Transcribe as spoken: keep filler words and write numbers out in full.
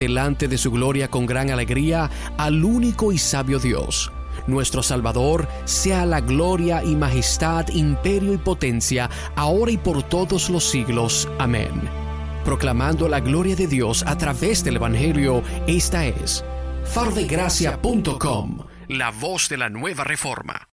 delante de su gloria con gran alegría al único y sabio Dios, nuestro Salvador, sea la gloria y majestad, imperio y potencia, ahora y por todos los siglos. Amén. Proclamando la gloria de Dios a través del Evangelio, esta es faro de gracia punto com, la voz de la nueva reforma.